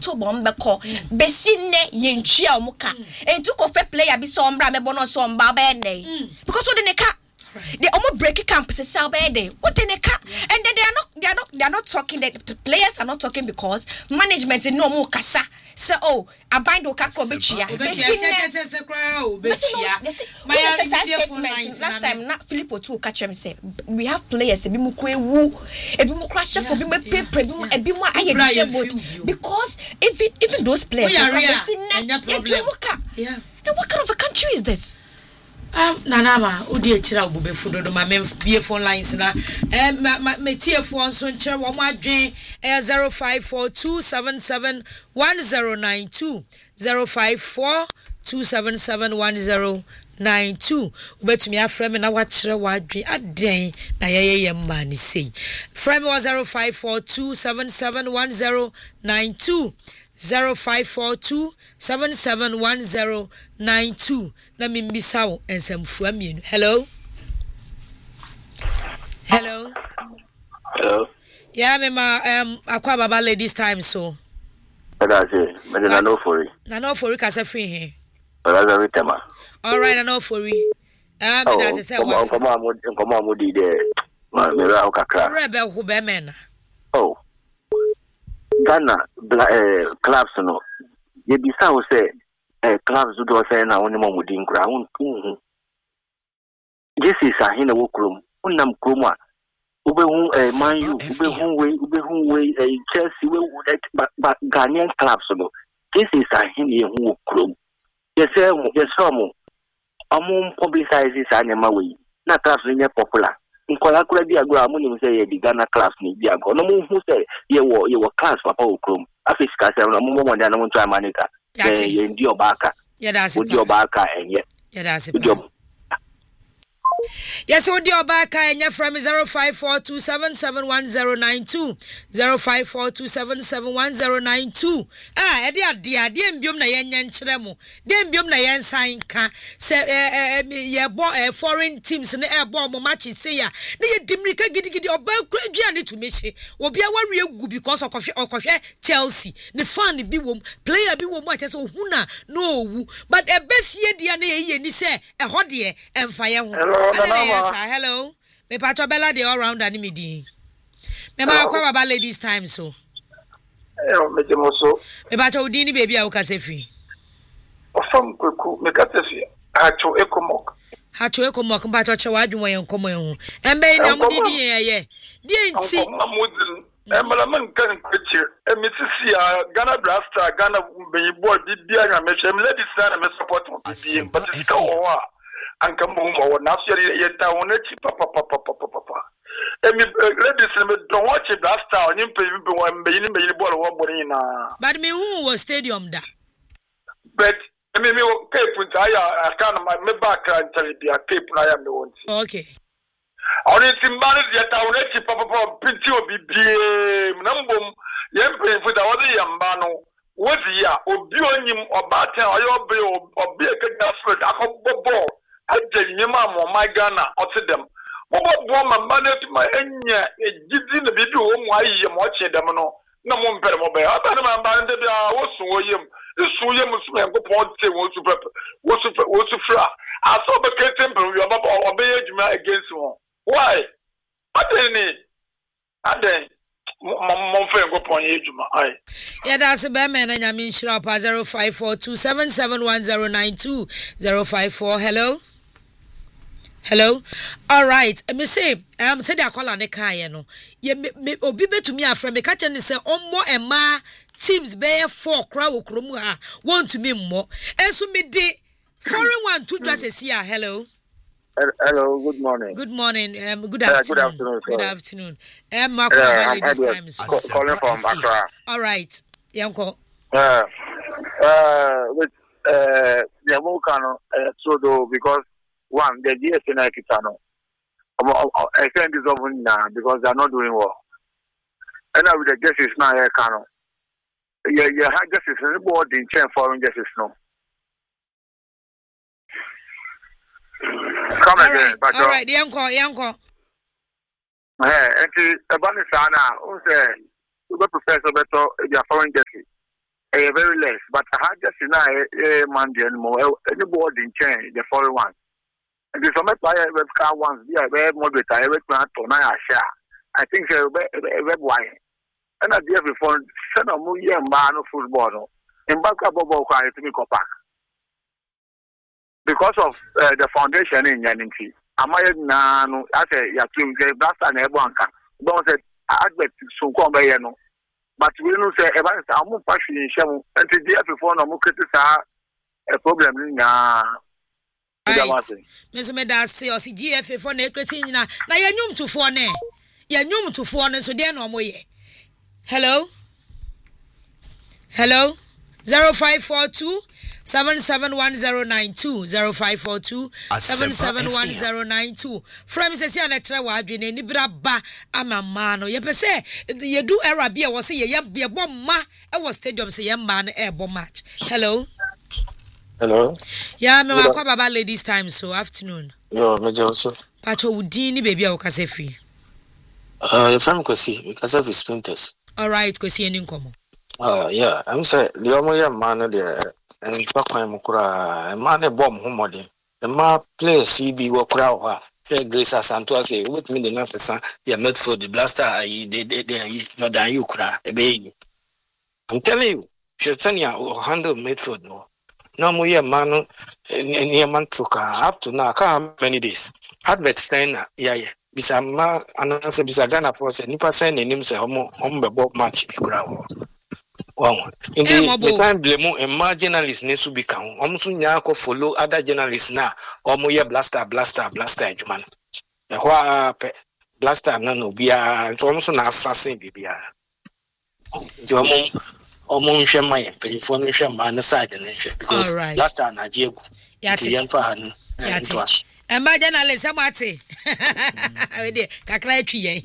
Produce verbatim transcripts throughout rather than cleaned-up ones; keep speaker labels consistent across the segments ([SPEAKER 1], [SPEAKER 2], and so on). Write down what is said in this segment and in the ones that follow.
[SPEAKER 1] to bombeko besine yentua omuka entu ko fe player bi so ombra mebo no so omba ba ene because what the ka they almost break camp se sell by day what the ka and then they are not they are not they are not talking the players are not talking because management no mo kasa say oh abind o kakro betua besine
[SPEAKER 2] se kra o betua
[SPEAKER 1] my statement last time na Filippo too catch him say we have players ebi mu ko ewu ebi mu crash for bi mu paper ebi mu ebi mu aye disabled because even even those players
[SPEAKER 2] yeah
[SPEAKER 1] and what kind of a country is this?
[SPEAKER 2] Um, Nanama, Udi Chira Bubefudo, my men be phone lines na. And my T F one son chair one my dream zero five four two seven seven one zero nine two zero five four two seven seven one zero nine two. Ubet me a frame and I watch a wide dream a day. Na ye man say. Frame was zero five four two seven seven one zero nine two. zero five four two seven seven one zero nine two. Na mi mbisa and some fuamienu. Hello. Hello.
[SPEAKER 3] Hello.
[SPEAKER 2] Yeah, me ma um akwa baba ladies time so.
[SPEAKER 3] That's it. Me na no for it.
[SPEAKER 2] Na no for it ka se free here.
[SPEAKER 3] That's every time.
[SPEAKER 2] All right, na no for it. Ah, me that say what.
[SPEAKER 3] Come on, come on, mudi there. Ma me ra o kakra.
[SPEAKER 2] Rebel who be men.
[SPEAKER 3] Oh. Ghana uh, clubs no ye bisa wo say eh clubs do say na woni mo mudi nkura won hu this is a hina wo krom unam krom a ubehu eh Man U ubehu we ubehu we eh Chelsea we but Ghanaian clubs no this is a hina ye hu krom ye say mo ye so mo amon publicize this anema we na clubs ni popular nkola kura bi agora amuni say ye di Ghana class ni bi agora no mo hu say ye wo ye wo class papa okrom afisika say no mo mo na mo try manika ye ndi obaka
[SPEAKER 2] ye da se
[SPEAKER 3] odi obaka enye
[SPEAKER 2] ye da se yes, Odi Obaka and your from zero five four two seven seven one zero nine two zero five four two seven seven one zero nine two. Ah, Edia dia dia mbiom na yen nkyeremo. Dia mbiom na yen san ka se eh ye bo foreign teams na e bo mo match say ya. Na ye dimrika gidigidi oba kwadua ne tumehye. Obi a wari egu because okohwe okohwe Chelsea. Ne fan bi wom, player bi wom a chese ohuna no owu. But e befie dia na ye ni se e hode emfa ye ho. Yes, hello. Me Pacho Bella the all round and me ma kwa baba ladies time so.
[SPEAKER 4] Eh, me jemoso.
[SPEAKER 2] Me Pacho udini baby a ukase free.
[SPEAKER 4] Ofam kweku me kase free. Hacho ekomok.
[SPEAKER 2] Hacho ekomok Pacho chewa adwuma ye nkomo ye ho. Embe na mudidi ye ye. Die nti.
[SPEAKER 4] Amudin. Emala man kan kwechi. Emitisi ya Ghana Blaster Ghana beyibo bibia na me chem ladies na me support mo bibia but it's so wa. Anka mo mo na so ye ta wona chi papa papa papa papa emi ladies me don watch Blaster onye mpe bi wo mbe ni mbe ni ball wo bori na
[SPEAKER 2] but me who was stadium da
[SPEAKER 4] but emi me cape nta ya aka na me back and tell bia cape na ya me won
[SPEAKER 2] okay
[SPEAKER 4] oni ti mari ye ta wona chi papa papa pinti obi bie na mbom ye mpe fu da wo de yamba no wozi ya obi onyim oba ten oyo obi obi e ka Fred akobbo Ajay nyema mo my Ghana oti dem. Mobo bo ma manage ma enya ejidi na bibi wo mo ayi mo che dem no. Na mo mpere mo be. Aba na ma ba nde bia wo su wo yem. Isu yem su me nkopon te wo su pepe. Wo su wo su fra. Aso be ketem pe yo baba obe ejuma against won. Why? Adeni. Adeni. Mo fe nkopon ejuma. Ai.
[SPEAKER 2] Yeah, that's a bad man and Yamin Shrapa zero five four two seven seven one zero nine two zero five four. Hello. Hello. All right. Me say, um, say they call on the car, you know. Ye me obi betumi afra me catch and say ommo ema teams be four crowd okromu ha want to me more. Enso me de foreign one two dresses here. Hello.
[SPEAKER 3] Hello, good morning.
[SPEAKER 2] Good morning. Um, good afternoon.
[SPEAKER 3] Uh, good afternoon.
[SPEAKER 2] Good afternoon. Um, Marco uh, this time.
[SPEAKER 3] So. Calling from Accra.
[SPEAKER 2] All right. Yanko.
[SPEAKER 3] Uh, uh, with uh, the Mokano, uh, so do because. One, the G S N I Kitano. I can't dissolve now because they're not doing well. And now with the justice now, I can't. Yeah, yeah, justice is the board in chain foreign justice no. Come
[SPEAKER 2] all
[SPEAKER 3] again,
[SPEAKER 2] right, all right, Yanko, Yanko.
[SPEAKER 3] Hey, and the Banisana, who say, you go professor better, your foreign justice. uh, very less. But I had just in a Monday and more any board in chain, the foreign one. And the summer player web car ones, yeah, very moderate. I read my Tonaya share. I think a web wine. And I did before send a movie and man of football. In back up about quiet to me go back. Because of uh, the foundation in Yaninti. Am I now as a Yakim Blasta and Ebonka? Don't say I bet so come by no. But we don't say about I'm more passion in Shamu and the day before no more criticize a problem in uh
[SPEAKER 2] Mister Medasi or C G F A for necretin na na yanyum to for ne. Yanyum to for ne so there no more ye. Hello? Hello? zero five four two seven seven one zero nine two zero five four two seven seven one zero nine two. From says ya netra wa adwene ni bra ba amama no ye pese ye do era bia wo se ye ye bom ma e wo stadium se ye ma na e bom match. Hello.
[SPEAKER 5] Hello.
[SPEAKER 2] Yeah, me wa kwa baba ladies time so afternoon.
[SPEAKER 5] Yo, me also.
[SPEAKER 2] Pacho wudi ni baby a wo kase free.
[SPEAKER 5] Uh, your friend ko si, because of his sprinters.
[SPEAKER 2] All right, ko si eni nkomo.
[SPEAKER 5] Uh, yeah, I'm say the omo man there and pakwan mo kura man e bom homode. The ma play C B wo kura ho a. Grace Santos say with me the next san they made for the blaster they they they Jordan you kura e be. I'm telling you, Shetania will handle Medford no. No more yeah man near man up to now how many days. Albert saying yeah yeah. Bisa ma anase bisa Ghana for say nipa say nenim say homo homo be match bi kura ho. Wow. In the, the time blame and journalists ne su bika ho. Omo so nya ko follow other journalists na omo ye blaster blaster blaster adjuman. E ho a blaster na no bia so omo so na assassin bibia. Di omo omo nhwe ma ye perifo no hwe ma na side ne hwe because right. Blaster na jiegu. Ti yen fa no. Yati.
[SPEAKER 2] Emba journalist amate. We dey kakra atwi yen.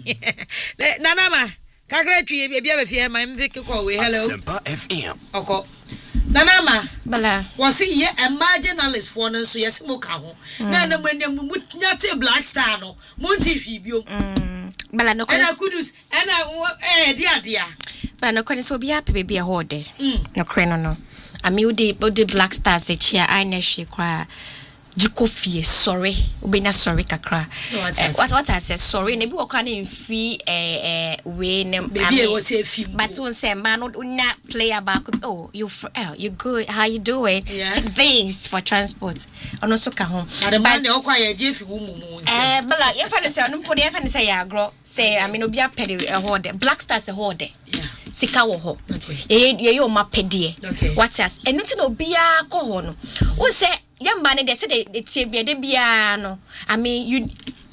[SPEAKER 2] Nana ma kakra atwi bia bia fie ma mbeke ko we hello.
[SPEAKER 6] Sempa F M.
[SPEAKER 2] Oko. Nana ma
[SPEAKER 1] bala.
[SPEAKER 2] Was see ye emba journalist for no so yes mo ka ho. Na na manyam mutnyate black star no. Monti hwi biom. Mm.
[SPEAKER 1] Bala no
[SPEAKER 2] kwani. Ana kudus ana eh dia dia.
[SPEAKER 1] Bala no kwani so bia pe bia ho de. No kre no no. Ami udi udi black stars e chia ai na hwe kwa. Jikofie sorry obenya sorry kakra what what I say sorry na bi wo kwa na mfi eh eh we ne
[SPEAKER 2] baby e wo say fi
[SPEAKER 1] but won say man no unya player back oh you oh, you good how you doing yeah. Take this for transport ono so ka ho
[SPEAKER 2] but man ne okwa ya je fi wo mumu
[SPEAKER 1] eh bala ye fa ne say no podi ye fa ne say ya agro say I mean obi apede e ho de black stars e ho de yeah sika wo ho ye ye yo ma pede what else enu ti no bia ko ho no wo say young man they say they tie bia de bia no I mean you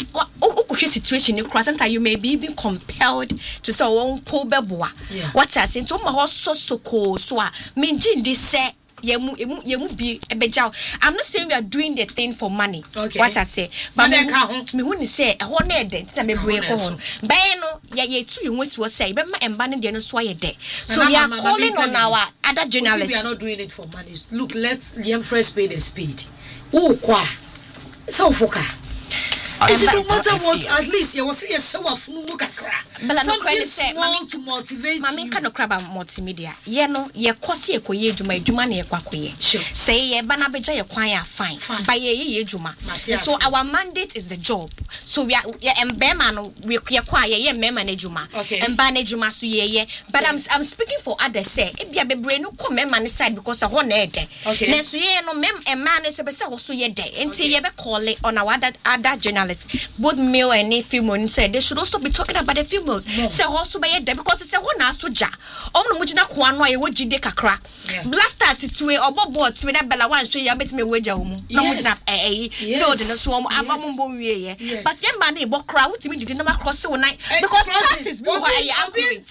[SPEAKER 1] okuhwe situation in crossanta you may be even compelled to say one pull beboa what else into ma ho so so ko so a me ngindi say yemu yemu bi ebejaw I'm not saying we are doing the thing for money okay. What I say but me me hu ni say e ho na e de ntina me bue ko ho ben no ye ye tu you want to say be ma emba ne de no so ye de so we are calling on our other journalists
[SPEAKER 2] we are not doing it for money look let's the fresh spade a speed who kwa so foka It's no matter what, at least you will see a show of Numukakra.
[SPEAKER 1] But no credit say,
[SPEAKER 2] Mammy to motivate.
[SPEAKER 1] Mammy can crab multimedia. Ye no, ye cosi a coye to my Jumani a quacoye. Say ye banabeja your choir fine. By ye juma. So our mandate is the job. So we are and Beman we acquire ye memane juma. Okay. And bane juma su ye. But I'm I'm speaking for others say if you be brain no come man side because I want it. Okay. Next year no mem a man is a besa also ye day. Until ye be call it on our other journalists. Both male and female said they should also be talking about the females. Say also by there because it's a one as to ja. Om mujina kwano ye wojide kakra. Blasters is way or board to that bella one show you bet me wager home. No mujina eh filled in a swarm abamumbo ye. But them man e bokra what me did not cross so night because classes bo why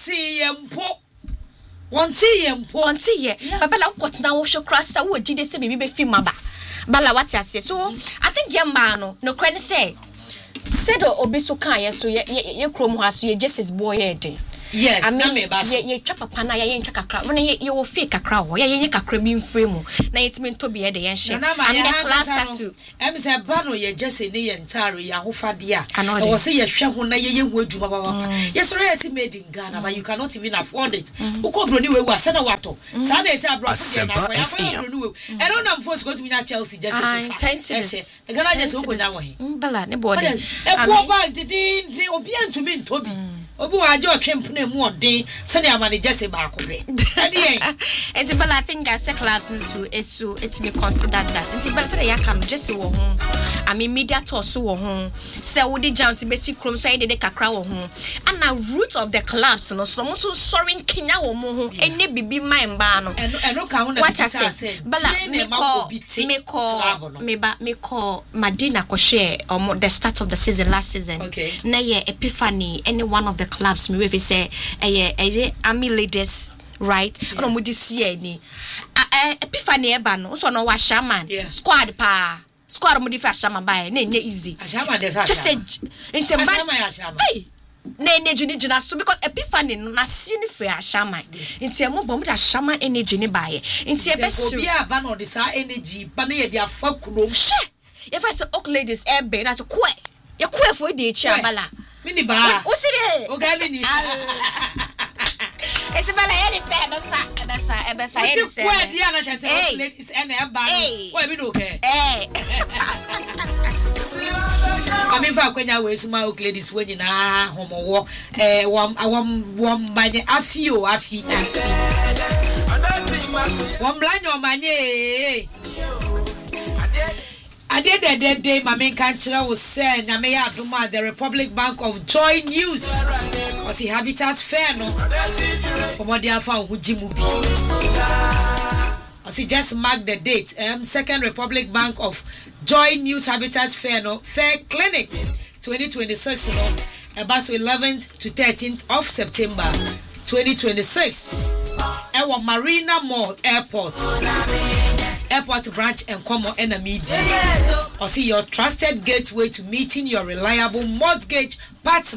[SPEAKER 2] one tea and one
[SPEAKER 1] tea. But bella what now show cross so wojide say me be film aba. Bala what I say so I think young man no credit say said obi so kan ye so ye ye krom ha so ye Jesus boy e dey
[SPEAKER 2] Yes,
[SPEAKER 1] I mean,
[SPEAKER 2] ye
[SPEAKER 1] ye chapa pana ye yen chaka kra. When ye ye will fake a crowd, ye ye kakra bin frame. Na it's meant to be at the end. I mean, the class have to.
[SPEAKER 2] Em say bano ye just in the entire ya hofadia. I was say ye hwe na ye ye hu adwuma baba. Yes, yes, made in Ghana, but you cannot even afford it. Who come broni we wa send wato. Sa na say abro for na kwa ya broni we. E don't am force go to na Chelsea just to
[SPEAKER 1] fa.
[SPEAKER 2] E Ghana just go nya we.
[SPEAKER 1] Mbala ne body.
[SPEAKER 2] E go back the din obi antumi ntobi. Obi wa ajo twempne mu odin se na manager se ba akobe.
[SPEAKER 1] It's but I think as a class to is so it's me consider that. It's but say ya can just wo ho. I mean media to so wo ho. Say wo di jams basic chrome so dey kakra wo ho. And na root of the collapse no so mo so sorry kinya wo mo ho. Ene bibi man ba no.
[SPEAKER 2] Eno eno ka ho na
[SPEAKER 1] what I say. Bala me call me call me ba me call Madina ko share um, the start of the season last season.
[SPEAKER 2] Okay.
[SPEAKER 1] Na ye Epiphany any one of the clubs me we say eh eh army leaders right ono mo di see ni Epiphany eba no so no wa shaman squad pa squad mo di fa shaman ba na enye easy
[SPEAKER 2] shaman dey say
[SPEAKER 1] just say into
[SPEAKER 2] shaman ya shaman
[SPEAKER 1] hey na energy ni jina so because Epiphany no na see ni free shaman into mo bom da shaman energy ni ba ye into e be so
[SPEAKER 2] obi aba no de sa energy ba na ye dia fa kurom
[SPEAKER 1] she if I say ok ladies e be na so kwe ye kwe fo dey chi abala
[SPEAKER 2] mini ba
[SPEAKER 1] o si de
[SPEAKER 2] o ga mini
[SPEAKER 1] it's about a say that's that's that's
[SPEAKER 2] it's quite dia na say ok ladies and e ba no we be no okay
[SPEAKER 1] eh
[SPEAKER 2] Mami fa kwenya we suma ok ladies we nyina homowo eh wam awam wam banye afi o afi wam blanyo manye Ade de de de mami kan kire wo se nyame ya adoma the Republic Bank of Joy News o si Habitat Fair no omodi afa ho jimu bi o si just mark the date um second Republic Bank of Joy News Habitat Fair no Fair Clinic twenty twenty-six no about eleventh to thirteenth of September twenty twenty-six e wo Marina Mall Airport Airport branch and come on enemy. Or see your trusted gateway to meeting your reliable mortgage partner.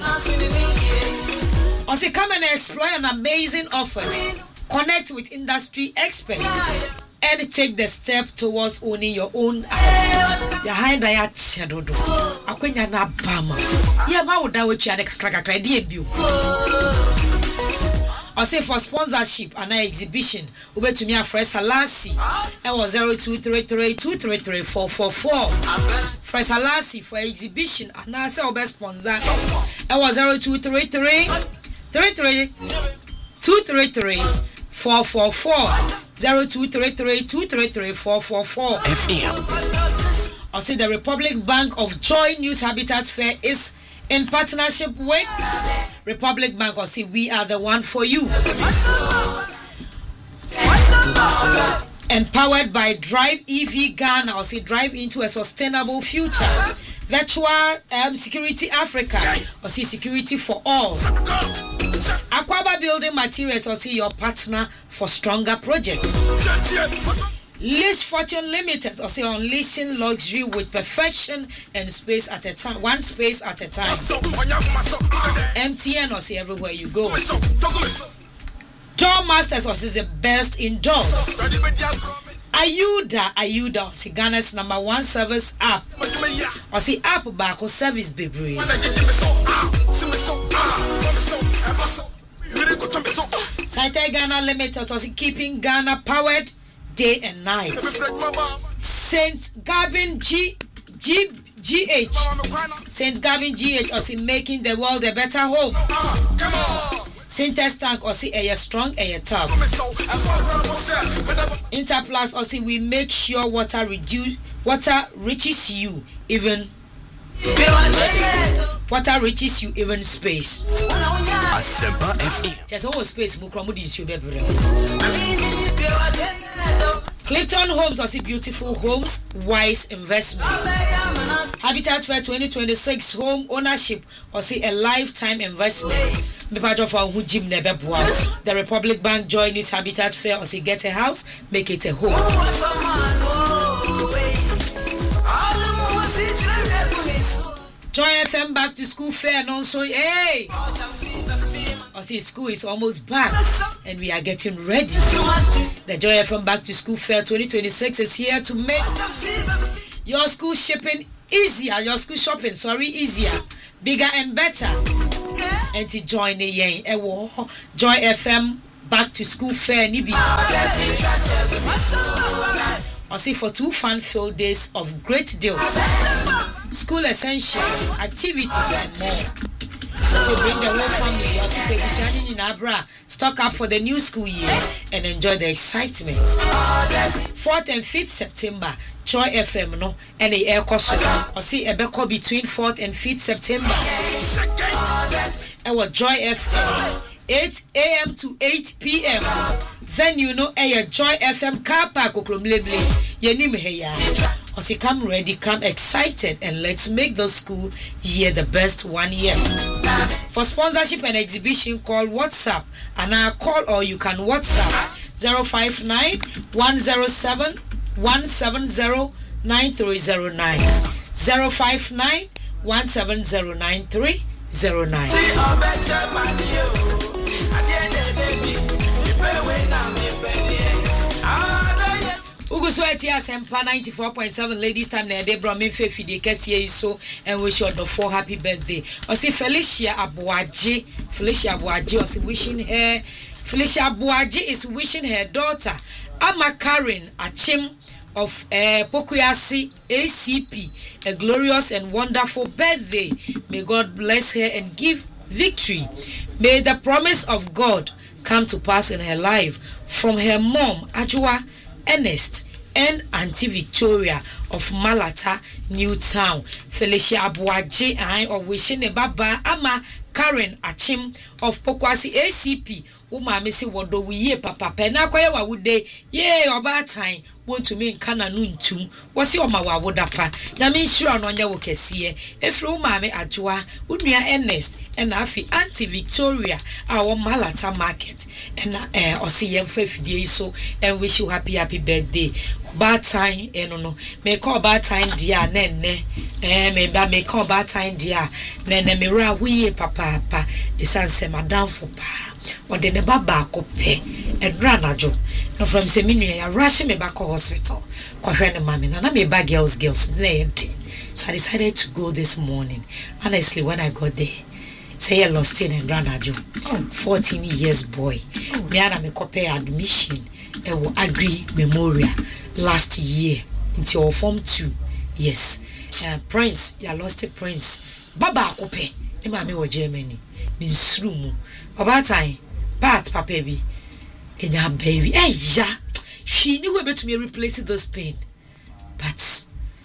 [SPEAKER 2] Or see come and explore an amazing offers. Connect with industry experts and take the step towards owning your own house. Behind the shadow. Akwenya na bama. Yeah, ma woda we chia de kakra kakra di ebio. Or say for sponsorship and exhibition, ube to me a fresh Salasi. It was zero two three three two three three four four four. Fresh Salasi for exhibition and I say ube sponsor. It was zero two three three three three two three three four four four. Zero two three three two three three four four four. F M. Or say the Republic Bank of Joy News Habitat Fair is in partnership with Republic Bank. Or see, we are the one for you. Empowered by Drive E V Ghana. Or see, drive into a sustainable future. Virtual um, Security Africa. Or see, security for all. Aquaba Building Materials. Or see, your partner for stronger projects. Lease Fortune Limited, or say unleashing luxury with perfection and space at a time, one space at a time. M T N, or say everywhere you go. Door Masters, or say the best indoors. Ayuda, Ayuda, or say Ghana's number one service app. Or say app back or service baby. Saita Ghana Limited, or say keeping Ghana powered day and night. Saint Gabin G G G H Saint Gabin G H or see making the world a better home. Saint Tank or see a strong a tough. Interplus or see we make sure water reduce water reaches you even water reaches you even space. Asempa F M. Just all space mukramudi issue bebre. Clifton Homes or see beautiful homes, wise investment. Habitat Fair twenty twenty-six home ownership or see a lifetime investment. Be part of our Hujim Nebebwa. The Republic Bank Joy News Habitat Fair or see get a house, make it a home. Joy F M back to school fair and also hey. I see school is almost back and we are getting ready. The Joy F M Back to School Fair twenty twenty-six is here to make your school shipping easier, your school shopping, sorry, easier, bigger and better. And to join the Yang Ewo Joy F M Back to School Fair Nibi. I see for two fun-filled days of great deals, school essentials, activities, and more. So bring the whole family. Also, for Bushani in Abra, stock up for the new school year and enjoy the excitement. fourth and fifth September, Joy F M no, and the air cost. I see a beko between fourth and fifth September. Our Joy F M, eight a.m. to eight p.m. Venue no a Joy F M car park oklomleble. Yenim heya. Osi come ready, come excited, and let's make the school year the best one year. For sponsorship and exhibition, call WhatsApp and I call or you can WhatsApp zero five nine one zero seven one seven zero nine three zero nine zero five nine one seven zero nine three zero nine. Uguswati Asempa ninety-four point seven ladies time na de bro me fefi de kese so and wish you the four happy birthday. Osi Felicia Abuaji, Felicia Abuaji osi wishing her Felicia Abuaji is wishing her daughter Ama Karen Achim of uh, Pokuyasi A C P a glorious and wonderful birthday. May God bless her and give victory. May the promise of God come to pass in her life from her mom Ajua Ernest and Auntie Victoria of Malata, Newtown. Felicia Abuaji I or wishing a baba Ama Karen Achim of Pokwasi A C P. Uma missy wado we ye papa pena kwa wa wude ye oba time want to mean kana nuntum was your ma wa wodapa na me sure no nya wo kese efre uma me adwoa unua Ernest and afi Auntie Victoria our Malata market and eh osi yemfa fidie so and wish you happy happy birthday bad time eno no me call bad time dia nenne eh me ba me call bad time dia nenne me ra we papa papa esanse madam for pa or the baba cope and ranajo no from se minu ya rush me back to hospital kwa hwene mami na na me ba girls girls so I decided to go this morning. Honestly, when I got there, say I lost in and ranajo fourteen years boy me ana me copy admission e wo agree memorial last year until form two. Yes, uh, Prince, you lost a Prince. Baba Kope, the mammy was Germany. In Srumu. About time, but Papa be in her baby. Eh, yeah, she knew about to me replace this pain. But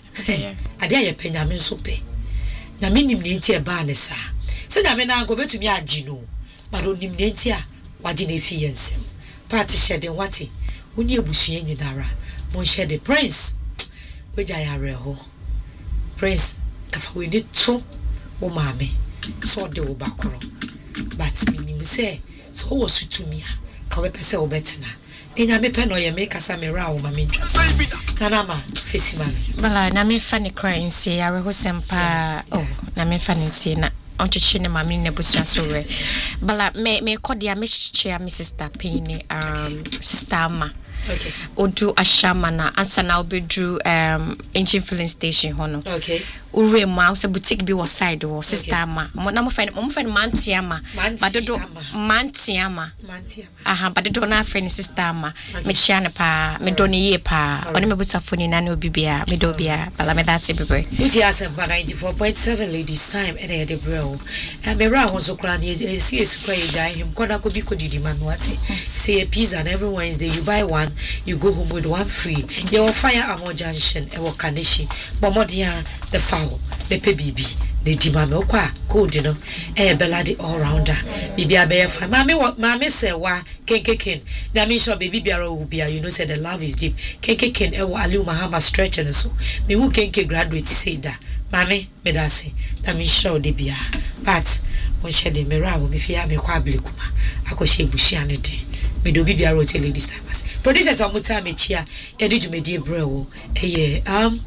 [SPEAKER 2] I dare your pen, I mean, so pay. Na minim nentia banesa. Said I mean, I go to me a gino, but on him nentia, what did he fiance? Party shed and what he, when you bush in Nara. Mon cher de Prince, which I are ho. Prince, Kafa we need two, oh mammy, so the obacro. But meaning say, so was to me, Kawepese or better. In a me pen or you make us a mirror, mammy. Nanama, face mammy. Well, I me funny crying, say, I will sempa, oh, Name funny, say, on to chin and mammy nebusa so re. But me me call the amish chair, Missus Tapini, um, Stama. Okay. Odu Ashamana answer now be drew um engine filling station hono. Okay. Ure ma se boutique bi was side or sister ma. Na mo friend mo friend Mantiama. But do Mantiama. Mantiama. Aha but do na friend sister ma. Me chia ne pa me do ne ye pa. Oni me butafoni na no bibia me do bia bala me that bebe. Uti asem ninety-four point seven ladies time and e de bro. And me ra ho so kra ne see esu kwa ye dan him koda ko bi ko didi man what. Say a pizza and every Wednesday you buy one, you go home with one free. You will fire Amo Junction and will Kanishi. Bomodia, the fowl, the pebibi, the dimame kwa, code, you know, eh, belladi all rounder. Bibi a bear for mammy, what mammy say, wa, ken ken. That means your baby bear will be, you know, said the love is deep. Ken ken, ewa alu mahama stretch and so. Me who ken graduate say that. Mammy, medasi, that means show the beer. But when she de mirror, me fear me quably kuma. I could she bushy and day. Me do bibia rote ladies timers. Producers on muta me chia. E did you me dear bro. Eh um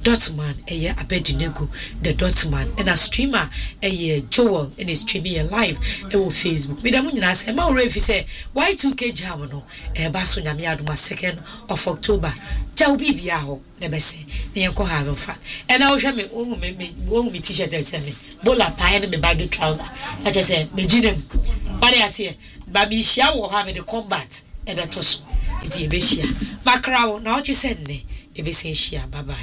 [SPEAKER 2] Dotman eye Abednego the Dotman and a streamer eye Joel and is streaming live e wo Facebook me da mu nyina se ma ore fi say Y two K jam no e ba so nyame adoma second of October ja obi bia ho na be se me enko have fun and I wo hwe me wo me me wo me t-shirt e se me bola tie and me baggy trouser na je say me ginem bari ase ba bi hia wo ha me the combat e be to so enti e be hia makra wo na o je se ne e be se hia bye bye.